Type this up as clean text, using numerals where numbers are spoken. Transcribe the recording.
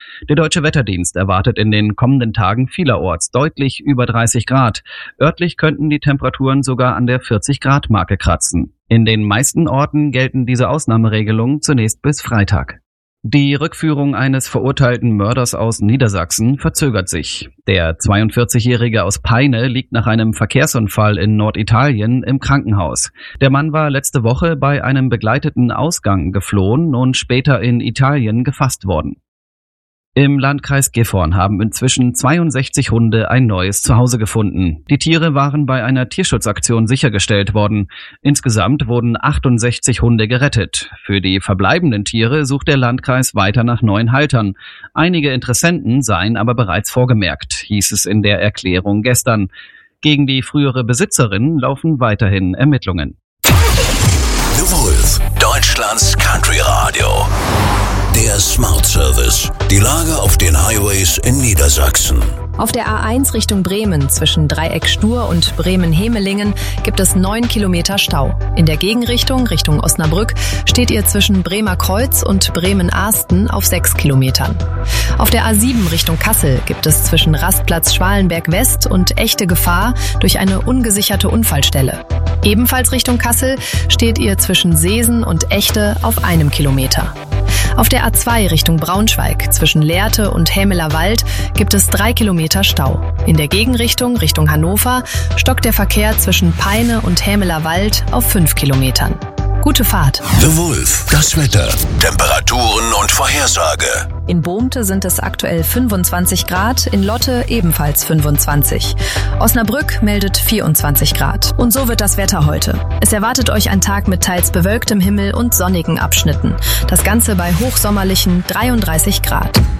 Der Deutsche Wetterdienst erwartet in den kommenden Tagen vielerorts deutlich über 30 Grad. Örtlich könnten die Temperaturen sogar an der 40-Grad-Marke kratzen. In den meisten Orten gelten diese Ausnahmeregelungen zunächst bis Freitag. Die Rückführung eines verurteilten Mörders aus Niedersachsen verzögert sich. Der 42-Jährige aus Peine liegt nach einem Verkehrsunfall in Norditalien im Krankenhaus. Der Mann war letzte Woche bei einem begleiteten Ausgang geflohen und später in Italien gefasst worden. Im Landkreis Gifhorn haben inzwischen 62 Hunde ein neues Zuhause gefunden. Die Tiere waren bei einer Tierschutzaktion sichergestellt worden. Insgesamt wurden 68 Hunde gerettet. Für die verbleibenden Tiere sucht der Landkreis weiter nach neuen Haltern. Einige Interessenten seien aber bereits vorgemerkt, hieß es in der Erklärung gestern. Gegen die frühere Besitzerin laufen weiterhin Ermittlungen. The Wolf, Deutschlands Country Radio. Der Smart Service. Die Lage auf den Highways in Niedersachsen. Auf der A1 Richtung Bremen zwischen Dreieck Stur und Bremen-Hemelingen gibt es 9 Kilometer Stau. In der Gegenrichtung Richtung Osnabrück steht ihr zwischen Bremer Kreuz und Bremen-Ahsten auf 6 Kilometern. Auf der A7 Richtung Kassel gibt es zwischen Rastplatz Schwalenberg West und echte Gefahr durch eine ungesicherte Unfallstelle. Ebenfalls Richtung Kassel steht ihr zwischen Seesen und Echte auf 1 Kilometer. Auf der A2 Richtung Braunschweig zwischen Lehrte und Hämeler Wald gibt es 3 Kilometer Stau. In der Gegenrichtung Richtung Hannover stockt der Verkehr zwischen Peine und Hämeler Wald auf 5 Kilometern. Gute Fahrt. The Wolf, das Wetter, Temperaturen und Vorhersage. In Bohmte sind es aktuell 25 Grad, in Lotte ebenfalls 25. Osnabrück meldet 24 Grad. Und so wird das Wetter heute. Es erwartet euch ein Tag mit teils bewölktem Himmel und sonnigen Abschnitten. Das Ganze bei hochsommerlichen 33 Grad.